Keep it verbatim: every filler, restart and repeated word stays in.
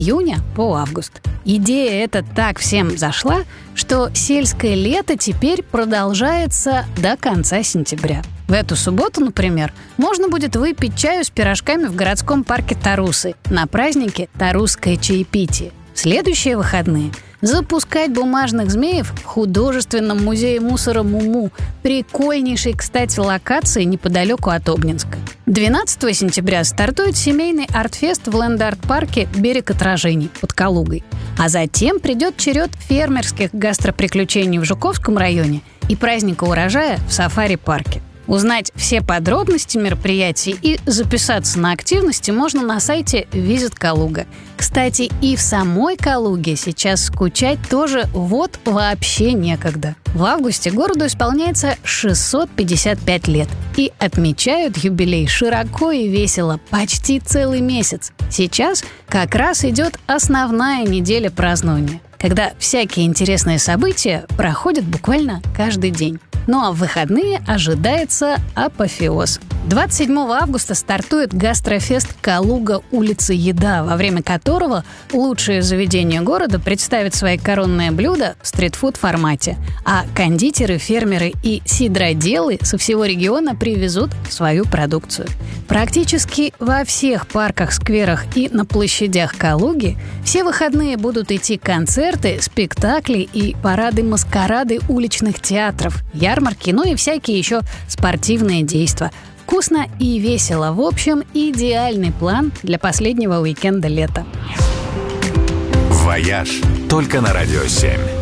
июня по август. Идея эта так всем зашла, что сельское лето теперь продолжается до конца сентября. В эту субботу, например, можно будет выпить чаю с пирожками в городском парке Тарусы на празднике «Тарусское чаепитие». В следующие выходные запускать бумажных змеев в художественном музее мусора МУМУ, прикольнейшей, кстати, локации неподалеку от Обнинска. двенадцатого сентября стартует семейный арт-фест в ленд-арт-парке «Берег отражений» под Калугой. А затем придет черед фермерских гастроприключений в Жуковском районе и праздника урожая в сафари-парке. Узнать все подробности мероприятий и записаться на активности можно на сайте Visit Калуга. Кстати, и в самой Калуге сейчас скучать тоже вот вообще некогда. В августе городу исполняется шестьсот пятьдесят пять лет. И отмечают юбилей широко и весело, почти целый месяц. Сейчас как раз идет основная неделя празднования, когда всякие интересные события проходят буквально каждый день. Ну а в выходные ожидается апофеоз. двадцать седьмого августа стартует гастрофест «Калуга. Улица Еда», во время которого лучшие заведения города представят свои коронные блюда в стритфуд-формате, а кондитеры, фермеры и сидроделы со всего региона привезут свою продукцию. Практически во всех парках, скверах и на площадях Калуги все выходные будут идти концерты, спектакли и парады-маскарады уличных театров, ярмарки, ну и всякие еще спортивные действия. Вкусно и весело. В общем, идеальный план для последнего уикенда лета. «Вояж» только на Радио семь.